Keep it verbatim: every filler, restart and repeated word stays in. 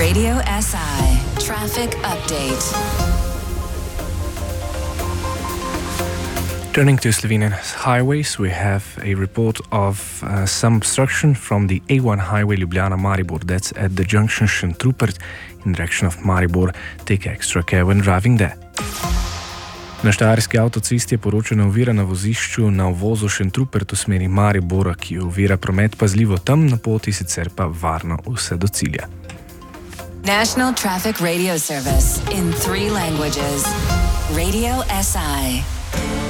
Radio S I Traffic Update. Turning to Slovenia's highways, we have a report of uh, some obstruction from the A one highway Ljubljana-Maribor. That's at the junction Šentrupert in direction of Maribor. Take extra care when driving there. Na štajerski avtocesti je poročena ovira na vozišču na uvozu Šentrupert v smeri Maribora, ki ovira promet pazljivo tam na poti, sicer pa varno vse do cilja. National Traffic Radio Service in three languages. Radio S I.